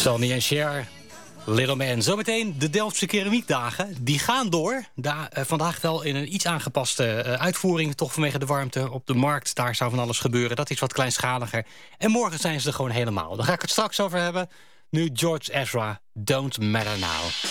Sonny en Cher, Little Man. Zometeen de Delftse Keramiekdagen. Die gaan door. Vandaag wel in een iets aangepaste uitvoering. Toch vanwege de warmte op de markt. Daar zou van alles gebeuren. Dat is wat kleinschaliger. En morgen zijn ze er gewoon helemaal. Daar ga ik het straks over hebben. Nu George Ezra, Don't Matter Now.